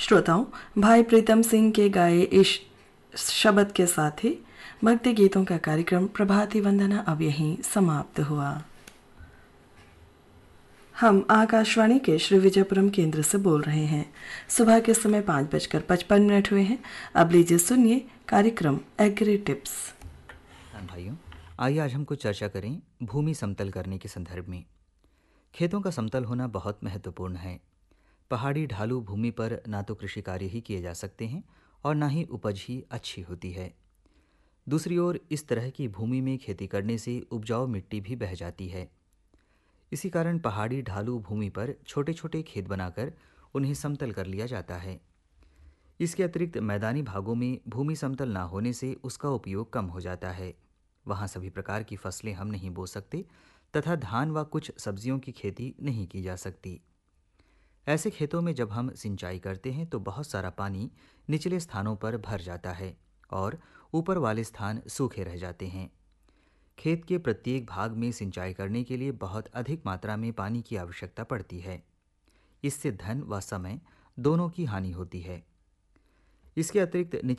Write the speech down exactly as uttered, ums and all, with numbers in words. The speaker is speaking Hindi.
श्रोताओं, भाई प्रीतम सिंह के गाए इस शब्द के साथ ही भक्ति गीतों का कार्यक्रम प्रभाती वंदना अब यहीं समाप्त हुआ। हम आकाशवाणी के श्री विजयपुरम केंद्र से बोल रहे हैं। सुबह के समय पाँच बजकर पचपन मिनट हुए हैं। अब लीजिए सुनिए कार्यक्रम एग्री टिप्स। किसान भाइयों, आइए आज हम कुछ चर्चा करें भूमि समतल करने के संदर्भ में। खेतों का समतल होना बहुत महत्वपूर्ण है। पहाड़ी ढालू भूमि पर ना तो कृषि कार्य ही किए जा सकते हैं और ना ही उपज ही अच्छी होती है। दूसरी ओर इस तरह की भूमि में खेती करने से उपजाऊ मिट्टी भी बह जाती है। इसी कारण पहाड़ी ढालू भूमि पर छोटे छोटे खेत बनाकर उन्हें समतल कर लिया जाता है। इसके अतिरिक्त मैदानी भागों में भूमि समतल ना होने से उसका उपयोग कम हो जाता है। वहाँ सभी प्रकार की फसलें हम नहीं बो सकते तथा धान व कुछ सब्जियों की खेती नहीं की जा सकती। ऐसे खेतों में जब हम सिंचाई करते हैं तो बहुत सारा पानी निचले स्थानों पर भर जाता है और ऊपर वाले स्थान सूखे रह जाते हैं। खेत के प्रत्येक भाग में सिंचाई करने के लिए बहुत अधिक मात्रा में पानी की आवश्यकता पड़ती है। इससे धन व समय दोनों की हानि होती है। इसके अतिरिक्त